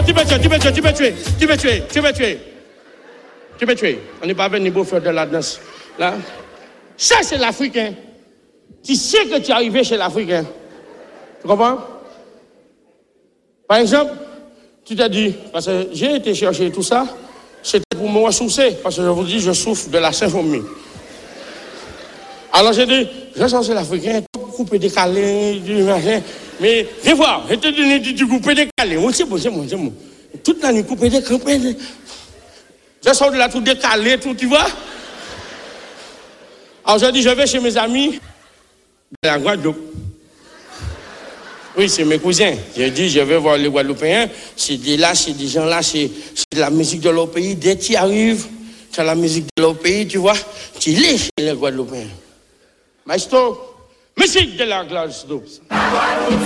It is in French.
tuer. On n'est pas venu pour faire de la danse. Là. Ça, c'est l'Africain. Tu sais que tu es arrivé chez l'Africain. Tu comprends? Par exemple, tu t'as dit, parce que j'ai été chercher tout ça, c'était pour me ressourcer, parce que je vous dis, je souffre de la symphonie. Alors j'ai dit, je sens l'Africain, couper décalé, du machin, mais viens voir, je te dis du couper décalé, c'est bon. Toute la nuit, couper décalé. Je sors de là tout décalé, tout, tu vois. Alors j'ai dit, je vais chez mes amis de la Guadeloupe. Oui, c'est mes cousins. J'ai dit, je vais voir les Guadeloupéens. C'est des gens là, c'est de la musique de leur pays. Dès que tu arrives, tu as la musique de leur pays, tu vois. Tu lis chez les Guadeloupéens. Maestro, musique de la Guadeloupe.